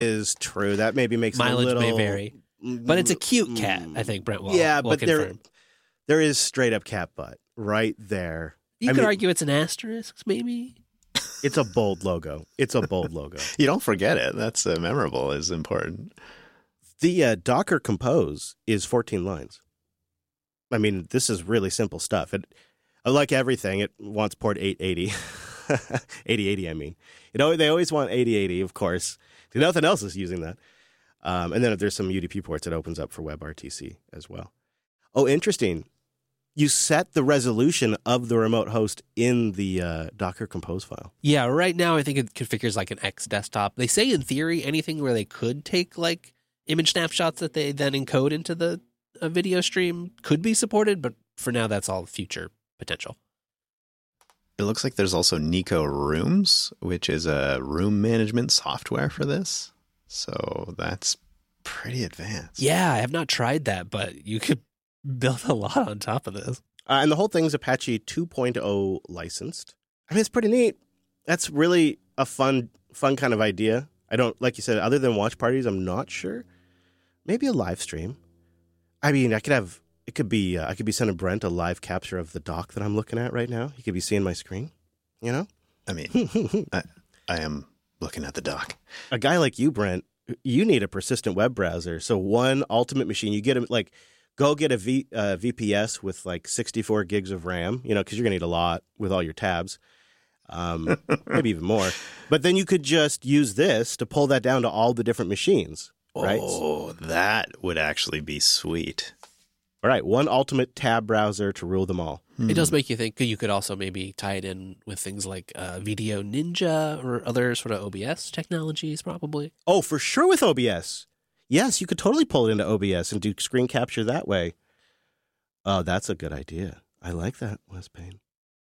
Is true. That maybe makes Mileage it a little... may vary. But it's a cute cat, I think Brent will but confirm. there is straight up cat butt right there. You could argue it's an asterisk, maybe? It's a bold logo. It's a bold logo. You don't forget it. That's memorable is important. The Docker Compose is 14 lines. I mean, this is really simple stuff. Like everything, it wants port 880. 8080, I mean. They always want 8080, of course. Nothing else is using that. And then if there's some UDP ports, it opens up for WebRTC as well. Oh, interesting. You set the resolution of the remote host in the Docker Compose file. Yeah, right now I think it configures like an X desktop. They say in theory anything where they could take like image snapshots that they then encode into the video stream could be supported, but for now that's all future potential. It looks like there's also Nico Rooms, which is a room management software for this. So that's pretty advanced. Yeah, I have not tried that, but you could build a lot on top of this. And the whole thing's Apache 2.0 licensed. I mean, it's pretty neat. That's really a fun kind of idea. I don't, like you said, other than watch parties, I'm not sure. Maybe a live stream. I mean, I could be sending Brent a live capture of the dock that I'm looking at right now. He could be seeing my screen, you know? I mean, I am looking at the dock. A guy like you, Brent, you need a persistent web browser. So one ultimate machine, you get go get a VPS with like 64 gigs of RAM, because you're going to need a lot with all your tabs, maybe even more. But then you could just use this to pull that down to all the different machines, right? Oh, that would actually be sweet. All right, one ultimate tab browser to rule them all. It does make you think you could also maybe tie it in with things like Video Ninja or other sort of OBS technologies, probably. Oh, for sure with OBS. Yes, you could totally pull it into OBS and do screen capture that way. Oh, that's a good idea. I like that, Wes Payne.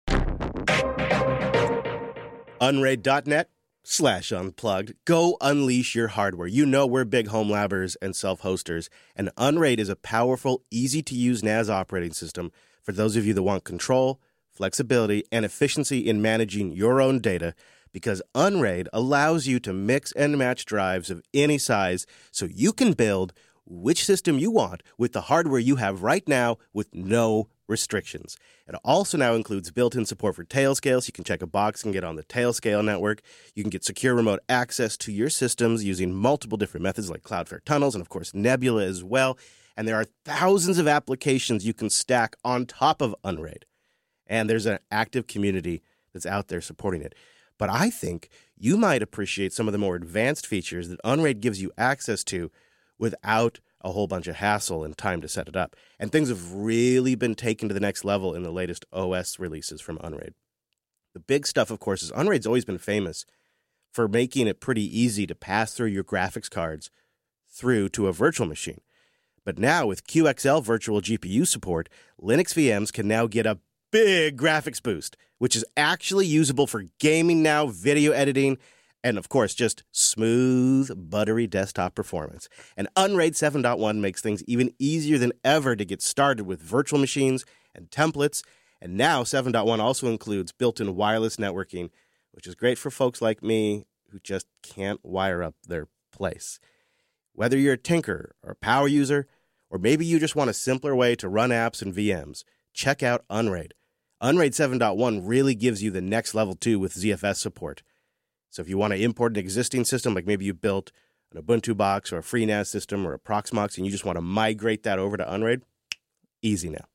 Unraid.net/unplugged. Go unleash your hardware. We're big home labbers and self-hosters, and Unraid is a powerful, easy-to-use NAS operating system for those of you that want control, flexibility, and efficiency in managing your own data, because Unraid allows you to mix and match drives of any size so you can build which system you want with the hardware you have right now with no restrictions. It also now includes built-in support for Tailscale, so you can check a box and get on the Tailscale network. You can get secure remote access to your systems using multiple different methods like Cloudflare tunnels and, of course, Nebula as well. And there are thousands of applications you can stack on top of Unraid. And there's an active community that's out there supporting it. But I think you might appreciate some of the more advanced features that Unraid gives you access to without a whole bunch of hassle and time to set it up. And things have really been taken to the next level in the latest OS releases from Unraid. The big stuff, of course, is Unraid's always been famous for making it pretty easy to pass through your graphics cards through to a virtual machine. But now with QXL virtual GPU support, Linux VMs can now get a big graphics boost, which is actually usable for gaming now, video editing, and of course, just smooth, buttery desktop performance. And Unraid 7.1 makes things even easier than ever to get started with virtual machines and templates. And now 7.1 also includes built-in wireless networking, which is great for folks like me who just can't wire up their place. Whether you're a tinker or a power user, or maybe you just want a simpler way to run apps and VMs, check out Unraid. Unraid 7.1 really gives you the next level too with ZFS support. So if you want to import an existing system, like maybe you built an Ubuntu box or a FreeNAS system or a Proxmox, and you just want to migrate that over to Unraid, easy now.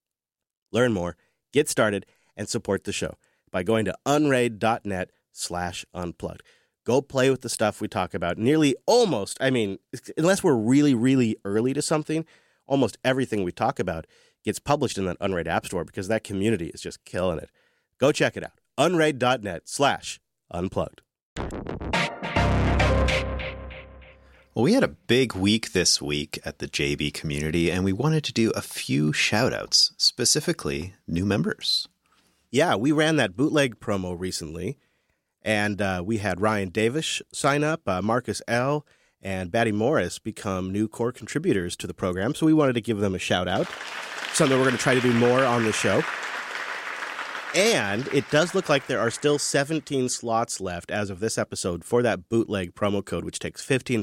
Learn more, get started, and support the show by going to unraid.net/unplugged. Go play with the stuff we talk about. Unless we're really, really early to something, almost everything we talk about gets published in that Unraid App Store because that community is just killing it. Go check it out. unraid.net/unplugged. Well, we had a big week this week at the JB community, and we wanted to do a few shout-outs, specifically new members. Yeah, we ran that bootleg promo recently, and we had Ryan Davis sign up, Marcus L., and Batty Morris become new core contributors to the program, so we wanted to give them a shout-out, something we're going to try to do more on the show. And it does look like there are still 17 slots left as of this episode for that bootleg promo code, which takes 15%